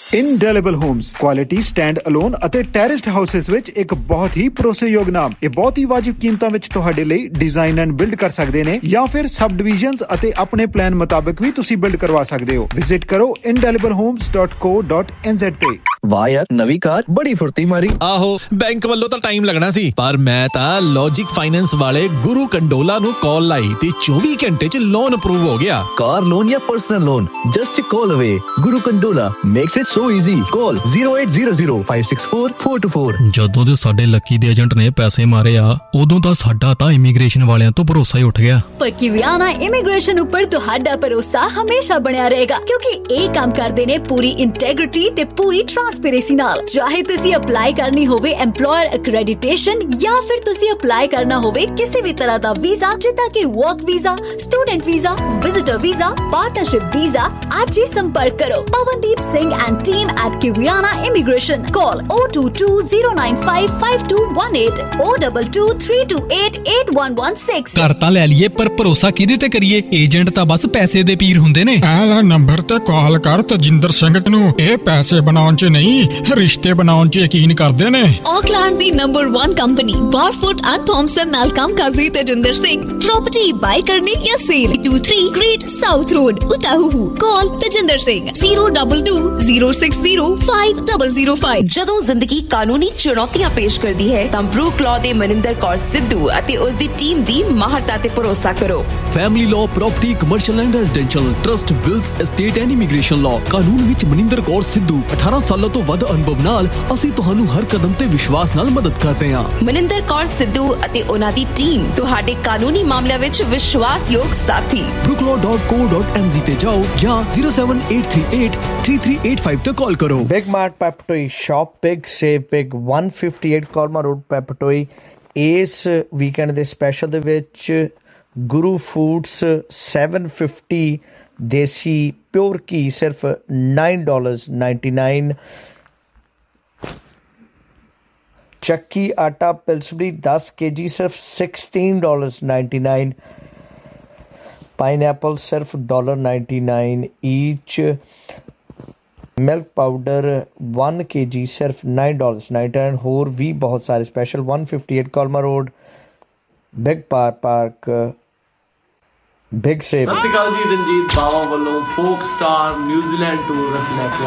ਇੰਡੈਲੀਬਲ homes quality stand alone ਅਤੇ ਟੈਰੇਸਡ houses ਵਿੱਚ ਇੱਕ ਬਹੁਤ ਹੀ ਭਰੋਸੇਯੋਗ ਨਾਮ। ਇਹ ਬਹੁਤ ਹੀ ਵਾਜਿਬ ਕੀਮਤਾਂ ਵਿੱਚ ਤੁਹਾਡੇ ਲਈ ਡਿਜ਼ਾਈਨ ਐਂਡ ਬਿਲਡ ਕਰ ਸਕਦੇ ਨੇ ਜਾਂ ਫਿਰ ਸਬ ਡਿਵੀਜ਼ਨਸ ਅਤੇ ਆਪਣੇ ਪਲਾਨ ਮੁਤਾਬਕ ਵੀ ਤੁਸੀਂ ਬਿਲਡ ਕਰਵਾ ਸਕਦੇ ਹੋ। ਵਿਜ਼ਿਟ ਕਰੋ indelibblehomes.co.nz ਤੇ। ਵਾਹ ਯਾਰ, ਨਵੀਂ ਕਾਰ ਬੜੀ ਫੁਰਤੀ ਮਾਰੀ। ਆਹੋ, ਬੈਂਕ ਵੱਲੋਂ ਤਾਂ ਟਾਈਮ ਲੱਗਣਾ ਸੀ, ਪਰ ਮੈਂ ਤਾਂ ਲੌਜਿਕ ਫਾਈਨੈਂਸ ਵਾਲੇ ਗੁਰੂ ਕੰਡੋਲਾ ਨੂੰ ਕਾਲ ਲਾਈ ਤੇ 24 ਘੰਟੇ 'ਚ ਲੋਨ ਅਪਰੂਵ ਹੋ ਗਿਆ। ਕਾਰ ਲੋਨ ਜਾਂ ਪਰਸਨਲ ਲੋਨ, ਜਸਟ ਕਾਲ ਅਵੇ। ਗੁਰੂ Kandola makes it so easy. ਕਾਲ 0800564424। ਜਦੋਂ ਦੇ ਸਾਡੇ ਲੱਕੀ ਦੇ ਏਜੰਟ ਨੇ ਪੈਸੇ ਮਾਰੇ ਆ, ਉਦੋਂ ਦਾ ਸਾਡਾ ਤਾਂ ਇਮੀਗ੍ਰੇਸ਼ਨ ਵਾਲਿਆਂ ਤੋਂ ਭਰੋਸਾ ਹੀ ਉੱਠ ਗਿਆ। ਪਰ ਕਿਵਿਆਨਾ ਇਮੀਗ੍ਰੇਸ਼ਨ ਉੱਪਰ ਤੁਹਾਡਾ ਭਰੋਸਾ ਹਮੇਸ਼ਾ ਬਣਿਆ ਰਹੇਗਾ, ਕਿਉਂਕਿ ਇਹ ਕੰਮ ਕਰਦੇ ਨੇ ਪੂਰੀ ਇੰਟੈਗ੍ਰਿਟੀ ਤੇ ਪੂਰੀ ਟ੍ਰਾਂਸਪੇਰੈਂਸੀ ਨਾਲ। ਚਾਹੇ ਤੁਸੀਂ ਅਪਲਾਈ ਕਰਨੀ ਹੋਵੇ ਐਮਪਲੋਇਰ ਐਕ੍ਰੈਡੀਟੇਸ਼ਨ ਜਾਂ ਫਿਰ ਤੁਸੀਂ ਅਪਲਾਈ ਕਰਨਾ ਹੋਵੇ ਕਿਸੇ ਵੀ ਤਰ੍ਹਾਂ ਦਾ ਵੀਜ਼ਾ, ਜਿੱਦਾਂ ਕਿ work visa, student visa, visitor visa, partnership visa, ਅੱਜ ਹੀ ਸੰਪਰਕ ਕਰੋ Pawandeep Singh and team at Kiwiana Immigration. Call 022-095-5218 022-328-8116। ਘਰ ਤਾਂ ਲੈ ਲਈਏ, ਪਰ ਭਰੋਸਾ ਕਿਹਦੇ ਤੇ ਕਰੀਏ? ਏਜੰਟ ਤਾਂ ਬਸ ਪੈਸੇ ਦੇ ਪੀਰ ਹੁੰਦੇ ਨੇ। ਆਹ ਨੰਬਰ ਤੇ ਕਾਲ ਕਰ ਤਜਿੰਦਰ ਸਿੰਘ ਨੂੰ। ਇਹ ਪੈਸੇ ਬਣਾਉਣ 'ਚ ਨਹੀਂ, ਰਿਸ਼ਤੇ ਬਣਾਉਣ 'ਚ ਯਕੀਨ ਕਰਦੇ ਨੇ। Auckland the number 1 company ਬਾਰਫੁੱਟ and Thomson ਨਾਲ ਕੰਮ ਕਰਦੀ ਤਜਿੰਦਰ ਸਿੰਘ। ਪ੍ਰੋਪਰਟੀ ਬਾਈ ਕਰਨੀ ਜਾਂ ਸੇਲ 23 ਗ੍ਰੇਟ ਸਾਊਥ ਰੋਡ, ਉਤਾਹੂ। ਕਾਲ ਤਜਿੰਦਰ ਸਿੰਘ 022-060-5005। ਜਦੋਂ ਜ਼ਿੰਦਗੀ ਕਾਨੂੰਨੀ ਚੁਣੌਤੀਆਂ ਪੇਸ਼ ਕਰਦੀ ਹੈ ਤਾਂ ਬਰੂਕ ਲਾਅ ਦੇ ਮਨਿੰਦਰ ਕੌਰ ਸਿੱਧੂ ਅਤੇ ਉਸ ਦੀ ਟੀਮ ਦੀ ਮਾਹਰਤਾ ਤੇ ਭਰੋਸਾ ਕਰੋ। Family law, property, commercial and residential, trust, wills, estate and immigration law. ਕਾਨੂੰਨ ਵਿੱਚ ਮਨਿੰਦਰ ਕੌਰ ਸਿੱਧੂ। 18 ਸਾਲਾਂ ਤੋਂ ਵੱਧ ਅਨੁਭਵ ਨਾਲ ਅਸੀਂ ਤੁਹਾਨੂੰ ਹਰ ਕਦਮ ਤੇ ਵਿਸ਼ਵਾਸ ਨਾਲ ਮਦਦ ਕਰਦੇ ਹਾਂ। ਮਨਿੰਦਰ ਕੌਰ ਸਿੱਧੂ ਅਤੇ ਉਹਨਾਂ ਦੀ ਟੀਮ ਤੁਹਾਡੇ ਕਾਨੂੰਨੀ ਮਾਮਲਿਆਂ ਵਿੱਚ ਵਿਸ਼ਵਾਸਯੋਗ ਸਾਥੀ। brookelaw.co.nz ਤੇ ਜਾਓ ਜਾਂ 078383385 ਤੇ ਕਾਲ ਕਰੋ। Big Mart Peptoi, shop big, save big। 158 Colma Road Peptoi। ਇਸ ਵੀਕਐਂਡ ਦੇ ਸਪੈਸ਼ਲ ਦੇ ਵਿੱਚ ਗੁਰੂ ਫੂਡਸ 750 ਦੇਸੀ ਪਿਓਰ ਘੀ ਸਿਰਫ $9.99। ਚੱਕੀ ਆਟਾ ਪਿਲਸਬਰੀ 10 kg ਸਿਰਫ $16.99। ਪਾਈਨਐਪਲ ਸਿਰਫ $1.99 ਈਚ। ਮਿਲਕ ਪਾਊਡਰ 1 kg ਸਿਰਫ $9.99। ਹੋਰ ਵੀ ਬਹੁਤ ਸਾਰੇ special. 158 ਕੋਲਮਾ road, big park, big save. ਸਤਿ ਸ਼੍ਰੀ ਅਕਾਲ ਜੀ, ਰਣਜੀਤ ਬਾਵਾ ਵੱਲੋਂ ਫੋਕ ਸਟਾਰ ਨਿਊਜ਼ੀਲੈਂਡ ਟੂਰ ਅਸੀਂ ਲੈ ਕੇ